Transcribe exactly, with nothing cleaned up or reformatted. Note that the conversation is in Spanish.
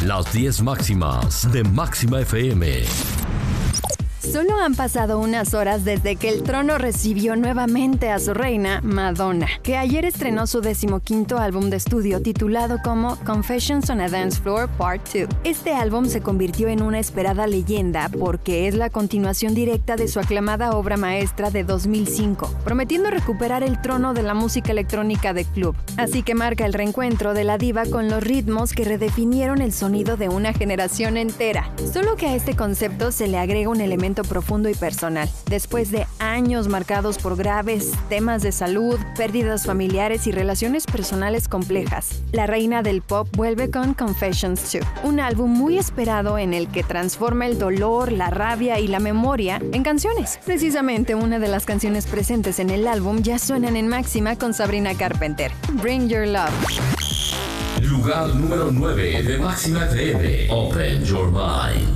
Las diez máximas de Máxima F M. Solo han pasado unas horas desde que el trono recibió nuevamente a su reina, Madonna, que ayer estrenó su decimoquinto álbum de estudio titulado como Confessions on a Dance Floor Part dos. Este álbum se convirtió en una esperada leyenda porque es la continuación directa de su aclamada obra maestra de dos mil cinco, prometiendo recuperar el trono de la música electrónica de club. Así que marca el reencuentro de la diva con los ritmos que redefinieron el sonido de una generación entera. Solo que a este concepto se le agrega un elemento profundo y personal. Después de años marcados por graves temas de salud, pérdidas familiares y relaciones personales complejas, la reina del pop vuelve con Confessions dos, un álbum muy esperado en el que transforma el dolor, la rabia y la memoria en canciones. Precisamente una de las canciones presentes en el álbum ya suenan en Máxima con Sabrina Carpenter, Bring Your Love. Lugar número nueve de Máxima F M. Open Your Mind.